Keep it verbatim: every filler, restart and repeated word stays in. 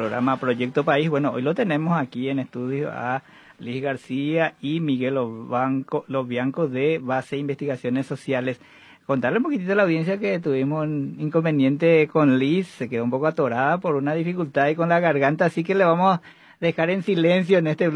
programa Proyecto País. Bueno, hoy lo tenemos aquí en estudio a Liz García y Miguel Lobianco, Lobianco de Base Investigaciones Sociales. Contarle un poquitito a la audiencia que tuvimos un inconveniente con Liz, se quedó un poco atorada por una dificultad y con la garganta, así que le vamos a dejar en silencio en este